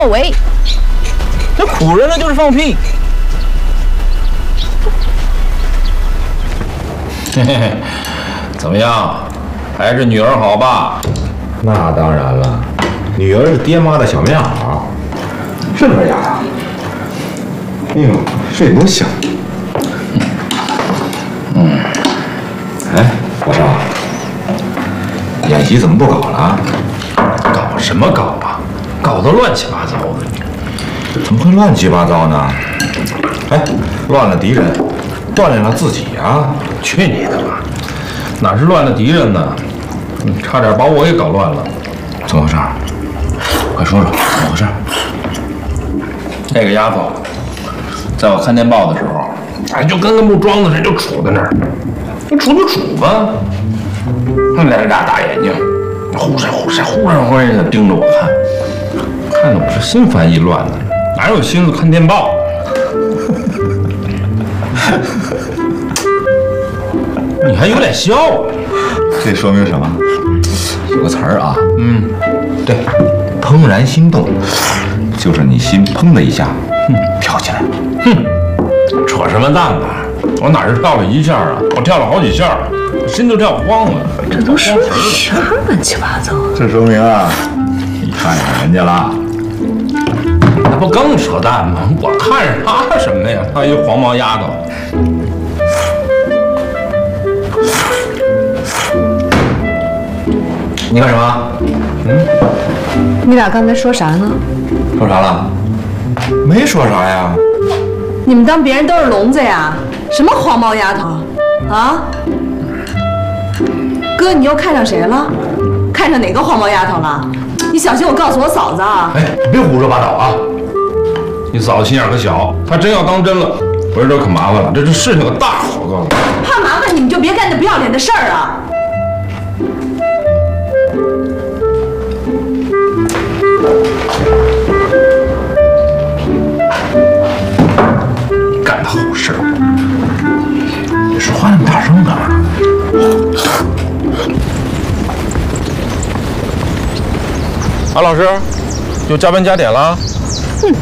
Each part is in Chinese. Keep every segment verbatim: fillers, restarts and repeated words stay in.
为。 这苦人了就是放屁。嘿嘿嘿，怎么样？还是女儿好吧？ 那当然了，女儿是爹妈的小棉袄，是不是丫头？哎呦，睡多香。嗯。哎，我说，演习怎么不搞了啊？ 搞什么搞啊？搞得乱七八糟的。 怎么会乱七八糟呢？哎，乱了敌人，锻炼了自己啊！ 去你的吧！哪是乱了敌人呢？你差点把我给搞乱了。 怎么回事？快说说，怎么回事？ 那个丫头，在我看电报的时候，哎，就跟个木桩子似的，就杵在那儿。你杵就杵吧。那俩俩大眼睛，忽闪忽闪忽闪忽闪的盯着我看，看得我是心烦意乱的，哪有心思看电报？你还有脸笑啊？ 这说明什么？有个词儿啊， 嗯， 对，怦然心动，就是你心砰的一下，嗯，跳起来。 哼，扯什么淡吧？我哪是跳了一下啊？我跳了好几下，心都跳慌了。 这都说什么乱七八糟？ 这说明啊，你看上人家了。 那不更扯淡吗？我看上她什么呀？她一黄毛丫头。 你干什么？嗯， 你俩刚才说啥呢？ 说啥了？没说啥呀。 你们当别人都是聋子呀？什么黄毛丫头啊？哥，你又看上谁了？看上哪个黄毛丫头了？你小心我告诉我嫂子啊！ 哎，你别胡说八道啊！你嫂子心眼可小，她真要当真了，我这可麻烦了，这这事情可大了，我告诉你。 怕麻烦你们就别干这不要脸的事儿啊！ 你干的好事，你说话那么大声干嘛？啊，老师，又加班加点了？ 哼，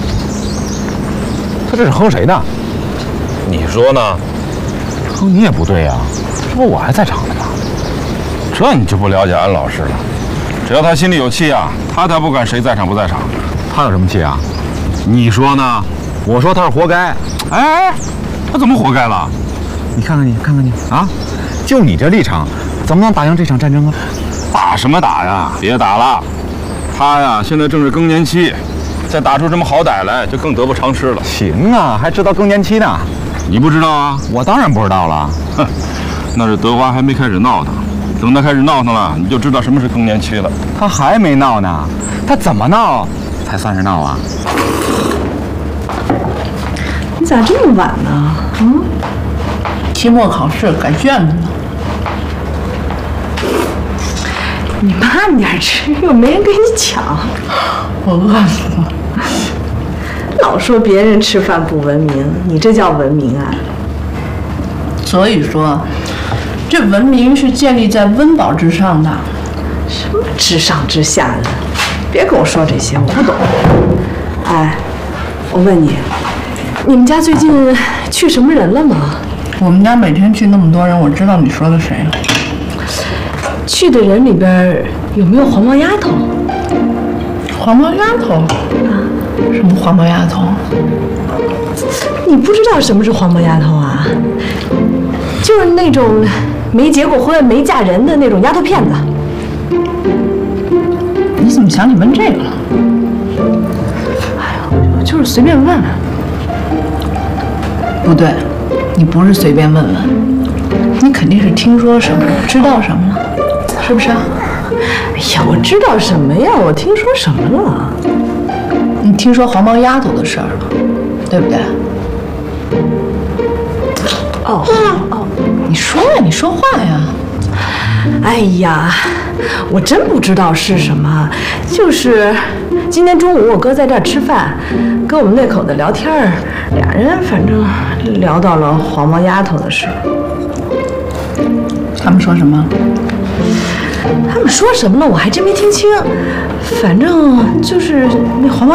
他这是哼谁呢？ 你说呢？ 哼你也不对呀、啊，这不我还在场呢吗？ 这你就不了解安老师了。只要他心里有气啊，他才不管谁在场不在场。 他有什么气啊？ 你说呢？ 我说他是活该。 哎，他怎么活该了？ 你看看你，看看你啊！就你这立场，怎么能打赢这场战争啊？ 打什么打呀？别打了。他呀，现在正是更年期，再打出什么好歹来，就更得不偿失了。 行啊，还知道更年期呢？ 你不知道啊？ 我当然不知道了。 哼，那是德华还没开始闹腾，等他开始闹腾了，你就知道什么是更年期了。 他还没闹呢，他怎么闹才算是闹啊？ 你咋这么晚呢？嗯， 期末考试改卷子呢。 你慢点吃，又没人跟你抢。 我饿死了。 老说别人吃饭不文明，你这叫文明啊？ 所以说，这文明是建立在温饱之上的。 什么之上之下的？别跟我说这些，我不懂。哎，我问你，你们家最近去什么人了吗？ 我们家每天去那么多人，我知道你说的谁了。 去的人里边有没有黄毛丫头？ 黄毛丫头？啊？什么黄毛丫头？ 你不知道什么是黄毛丫头啊？就是那种没结过婚、没嫁人的那种丫头片子。 你怎么想起问这个了？ 哎呦，我就是随便问问。 不对，你不是随便问问，你肯定是听说什么了，知道什么了，是不是啊？ 哎呀，我知道什么呀？我听说什么了？ 你听说黄毛丫头的事儿了，对不对？ 哦哦， 你说呀，你说话呀！ 哎呀，我真不知道是什么，就是今天中午我哥在这儿吃饭，跟我们那口子聊天儿，俩人反正聊到了黄毛丫头的事。 他们说什么？ 他们说什么了？我还真没听清，反正就是那黄毛